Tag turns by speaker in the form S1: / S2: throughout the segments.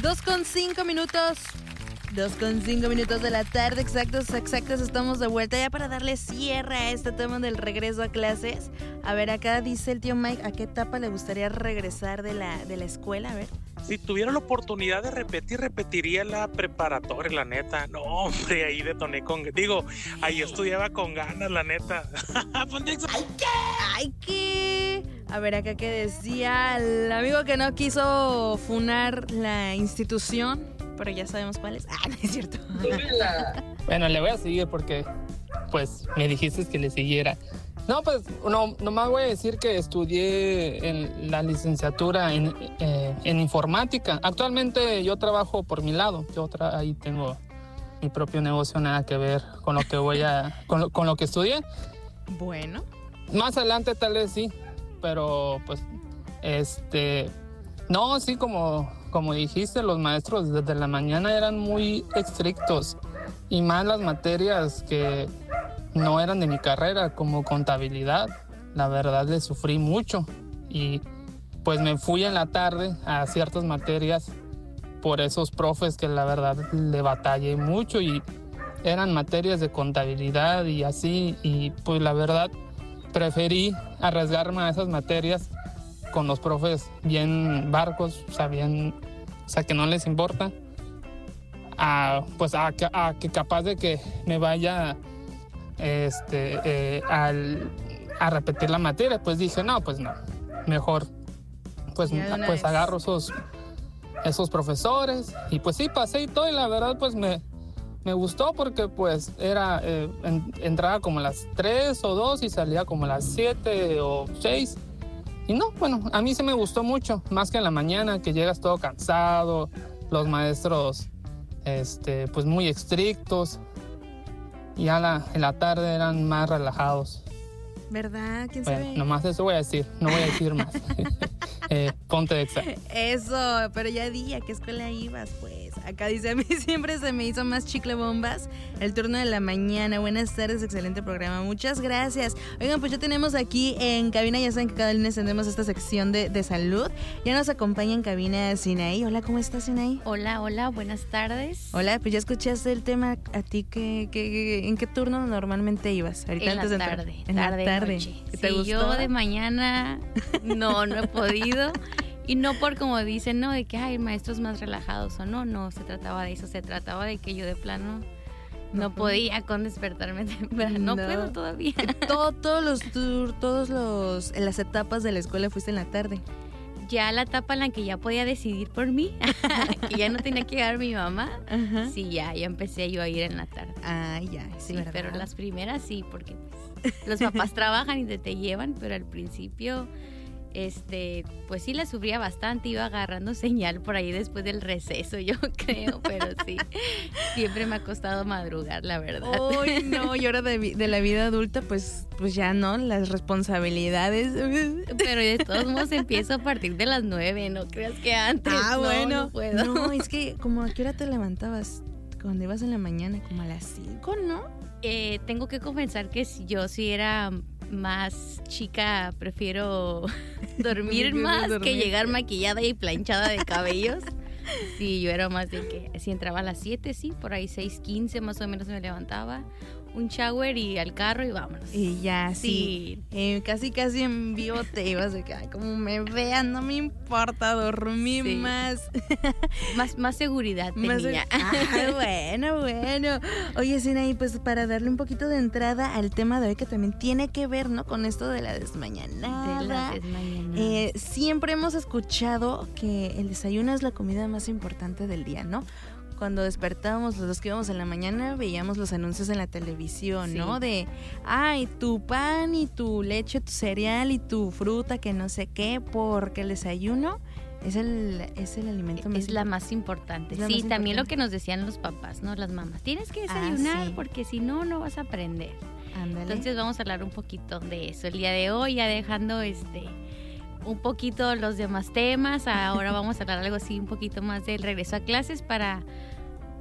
S1: 2:05 minutos. 2:05 minutos de la tarde, exactos, estamos de vuelta ya para darle cierre a este tema del regreso a clases. A ver, acá dice el tío Mike, ¿a qué etapa le gustaría regresar de la escuela? A ver.
S2: Si tuviera la oportunidad de repetir, repetiría la preparatoria, la neta. No, hombre, ahí detoné ahí estudiaba con ganas, la neta.
S1: ¡Ay, qué! A ver, acá que decía el amigo que no quiso funar la institución, pero ya sabemos cuál es. No es cierto.
S3: Bueno, le voy a seguir porque, pues, me dijiste que le siguiera. No, pues, nomás voy a decir que estudié en la licenciatura en informática. Actualmente yo trabajo por mi lado. Ahí tengo mi propio negocio, nada que ver con lo que con lo que estudié.
S1: Bueno.
S3: Más adelante tal vez sí, pero pues, no, sí, como dijiste, los maestros desde la mañana eran muy estrictos y más las materias que no eran de mi carrera, como contabilidad. La verdad le sufrí mucho y pues me fui en la tarde a ciertas materias por esos profes que la verdad le batallé mucho y eran materias de contabilidad y así, y pues la verdad preferí arriesgarme a esas materias con los profes bien barcos, o sea, que no les importa, a que capaz de que me vaya a repetir la materia. Pues dije, no, mejor pues agarro esos profesores, y pues sí, pasé y todo, y la verdad pues me gustó porque pues entraba como a las 3 o 2 y salía como a las 7 o 6. Y no, bueno, a mí sí me gustó mucho, más que en la mañana, que llegas todo cansado, los maestros pues muy estrictos, y en la tarde eran más relajados.
S1: ¿Verdad? ¿Quién
S3: bueno,
S1: sabe?
S3: Nomás eso voy a decir, no voy a decir más. Ponte Exa.
S1: Eso, pero ya di, ¿a qué escuela ibas? Pues acá dice, a mí siempre se me hizo más chicle bombas el turno de la mañana. Buenas tardes, excelente programa, muchas gracias. Oigan, pues ya tenemos aquí en cabina, ya saben que cada lunes tenemos esta sección de salud. Ya nos acompaña en cabina Sinaí. Hola, ¿cómo estás, Sinaí?
S4: Hola, buenas tardes.
S1: Hola, pues ya escuchaste el tema. ¿A ti en qué turno normalmente ibas? Ahorita
S4: en
S1: antes
S4: la
S1: de entrar.
S4: tarde.
S1: En la tarde.
S4: Noche.
S1: ¿Te gustó?
S4: Yo de mañana no he podido. Y no por como dicen, ¿no? De que hay maestros más relajados o no se trataba de eso, se trataba de que yo de plano no podía con despertarme temprano, no puedo todavía.
S1: En las etapas de la escuela fuiste en la tarde.
S4: Ya la etapa en la que ya podía decidir por mí, que ya no tenía que llegar mi mamá,
S1: Ajá.
S4: Sí, ya empecé yo a ir en la tarde.
S1: Ah, ya, sí, ¿verdad?
S4: Pero las primeras sí, porque pues, los papás trabajan y te llevan, pero al principio pues sí la sufría bastante, iba agarrando señal por ahí después del receso, yo creo, pero sí, siempre me ha costado madrugar, la verdad.
S1: Ay, no, y ahora de la vida adulta, pues ya no, las responsabilidades.
S4: Pero de todos modos empiezo a partir de las 9, no creas que antes.
S1: Bueno.
S4: No puedo.
S1: No, es que como a qué hora te levantabas cuando ibas en la mañana, como a las 5, ¿no?
S4: Tengo que confesar que yo sí era más chica, prefiero dormir más que llegar maquillada y planchada de cabellos. Sí, yo era más de que si entraba a las 7, sí, por ahí 6:15 más o menos me levantaba, un shower y al carro y vámonos.
S1: Y ya, sí. Casi en vivo te ibas de que, ay, como me vean, no me importa, dormí
S4: Sí.
S1: más
S4: seguridad tenía.
S1: Bueno. Oye, Sinaí, pues para darle un poquito de entrada al tema de hoy, que también tiene que ver, ¿no?, con esto de la desmañanada. Siempre hemos escuchado que el desayuno es la comida más importante del día, ¿no? Cuando despertábamos, los dos que íbamos en la mañana, veíamos los anuncios en la televisión, sí, ¿no? De, ay, tu pan y tu leche, tu cereal y tu fruta, que no sé qué, porque el desayuno es el alimento más importante.
S4: Es la más importante. Sí, también lo que nos decían los papás, ¿no? Las mamás. Tienes que desayunar, sí, porque si no, no vas a aprender.
S1: Ándale.
S4: Entonces vamos a hablar un poquito de eso el día de hoy, ya dejando un poquito los demás temas. Ahora vamos a hablar algo así, un poquito más del regreso a clases para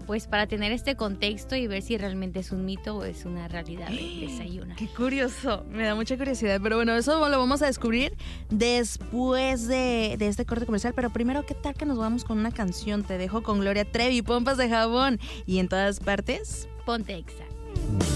S4: pues para tener este contexto y ver si realmente es un mito o es una realidad el desayunar.
S1: Qué curioso, me da mucha curiosidad, pero bueno, eso lo vamos a descubrir después de este corte comercial, pero primero, ¿qué tal que nos vamos con una canción? Te dejo con Gloria Trevi, Pompas de Jabón, y en todas partes,
S4: ponte Exa.